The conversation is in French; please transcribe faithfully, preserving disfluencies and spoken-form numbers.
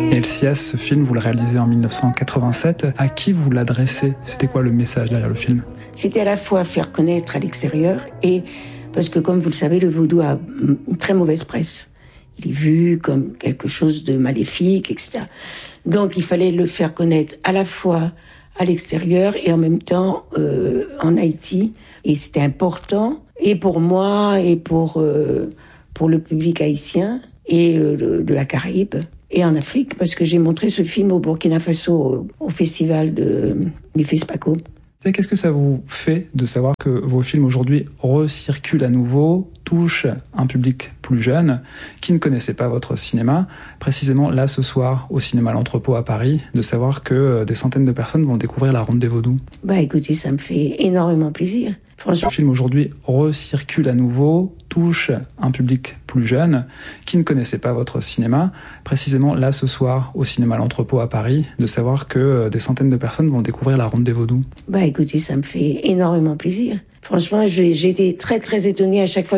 El Sias, ce film, vous le réalisez en mille neuf cent quatre-vingt-sept. À qui vous l'adressez? C'était quoi le message derrière le film? C'était à la fois faire connaître à l'extérieur et... Parce que, comme vous le savez, le vaudou a une très mauvaise presse. Il est vu comme quelque chose de maléfique, et cetera. Donc, il fallait le faire connaître à la fois à l'extérieur et en même temps euh, en Haïti. Et c'était important, et pour moi, et pour, euh, pour le public haïtien, et euh, de, de la Caraïbe, et en Afrique, parce que j'ai montré ce film au Burkina Faso, au, au festival de, du FESPACO. Qu'est-ce que ça vous fait de savoir que vos films aujourd'hui recirculent à nouveau, touchent un public plus jeune qui ne connaissait pas votre cinéma, précisément là ce soir au cinéma L'Entrepôt à Paris, de savoir que des centaines de personnes vont découvrir La Ronde des Vaudous? Bah écoutez, ça me fait énormément plaisir. Franchement, le film aujourd'hui recircule à nouveau, touche un public plus jeune qui ne connaissait pas votre cinéma, précisément là ce soir au cinéma L'Entrepôt à Paris, de savoir que des centaines de personnes vont découvrir La Ronde des Vaudous. Bah écoutez, ça me fait énormément plaisir. Franchement, j'ai été très très étonnée à chaque fois